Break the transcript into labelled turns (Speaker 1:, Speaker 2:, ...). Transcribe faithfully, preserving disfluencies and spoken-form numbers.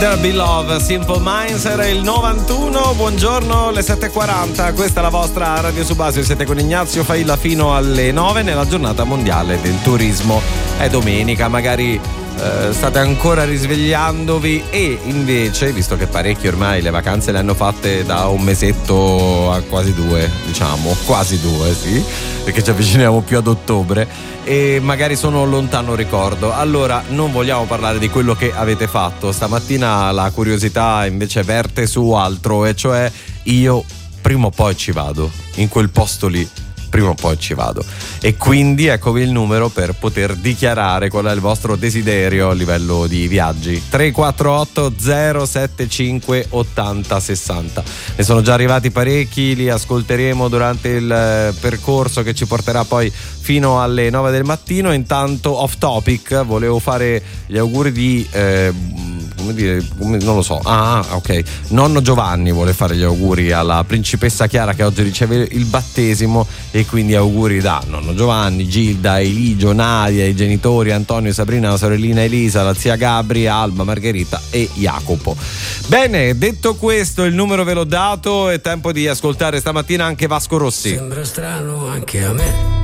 Speaker 1: There Be Love, Simple Minds, era il novantuno. Buongiorno, le sette e quaranta, questa è la vostra Radio Subasio, siete con Ignazio Failla fino alle nove nella giornata mondiale del turismo. È domenica, magari eh, state ancora risvegliandovi e invece, visto che parecchi ormai le vacanze le hanno fatte da un mesetto a quasi due, diciamo, quasi due, sì, perché ci avviciniamo più ad ottobre e magari sono un lontano ricordo. Allora non vogliamo parlare di quello che avete fatto stamattina, la curiosità invece verte su altro, e cioè io prima o poi ci vado in quel posto lì, prima o poi ci vado, e quindi eccovi il numero per poter dichiarare qual è il vostro desiderio a livello di viaggi. Tre quattro otto zero sette cinque ottanta sessanta. Ne sono già arrivati parecchi, li ascolteremo durante il percorso che ci porterà poi fino alle nove del mattino. Intanto, off topic, volevo fare gli auguri di eh, come dire, come, non lo so, ah ok, nonno Giovanni vuole fare gli auguri alla principessa Chiara che oggi riceve il battesimo, e quindi auguri da nonno Giovanni, Gilda, Eligio, Nadia, i genitori Antonio, Sabrina, la sorellina Elisa, la zia Gabri, Alba, Margherita e Jacopo. Bene, detto questo, il numero ve l'ho dato, è tempo di ascoltare stamattina anche Vasco Rossi.
Speaker 2: Sembra strano anche a me,